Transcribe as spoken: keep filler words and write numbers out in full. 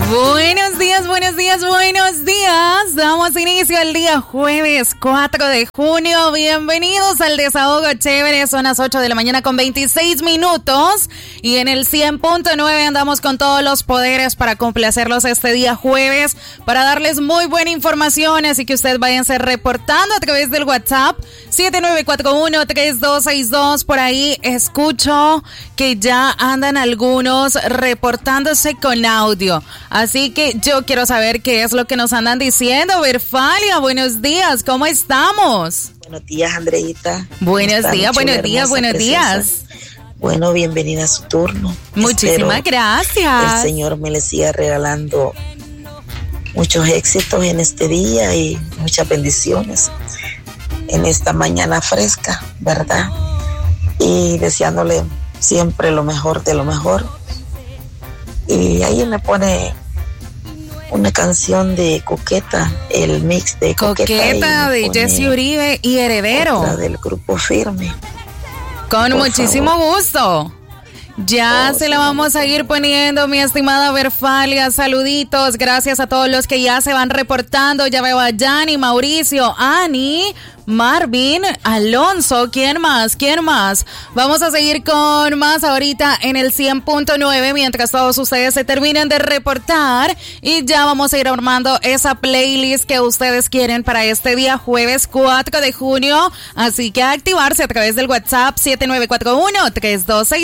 Buenos días, buenos días, buenos días. Damos inicio al día jueves cuatro de junio. Bienvenidos al Desahogo Chévere. Son las ocho de la mañana con veintiséis minutos. Y en el cien punto nueve andamos con todos los poderes para complacerlos este día jueves, para darles muy buena información. Así que ustedes váyanse reportando a través del WhatsApp siete nueve cuatro uno, tres dos seis dos. Por ahí escucho que ya andan algunos reportándose con audio. Así que yo quiero saber qué es lo que nos andan diciendo. Verfalia, buenos días, ¿cómo estamos? Buenos días, Andreita. Buenos días, buenos días, buenos días. Bueno, bienvenida a su turno. Muchísimas Espero gracias. el Señor me le siga regalando muchos éxitos en este día y muchas bendiciones en esta mañana fresca, ¿verdad? Y deseándole siempre lo mejor de lo mejor. Y ahí me pone una canción de Coqueta, el mix de Coqueta. Coqueta de Jessy Uribe y Heredero. Otra del grupo Firme. Con Por muchísimo favor. gusto. Ya Oh, se la sí, vamos a ir poniendo, mi estimada Verfalia. Saluditos, gracias a todos los que ya se van reportando. Ya veo a Yanni, Mauricio, Ani, Marvin, Alonso. ¿Quién más? ¿Quién más? Vamos a seguir con más ahorita en el cien punto nueve mientras todos ustedes se terminen de reportar. Y ya vamos a ir armando esa playlist que ustedes quieren para este día jueves cuatro de junio. Así que a activarse a través del WhatsApp siete nueve cuatro uno, tres dos seis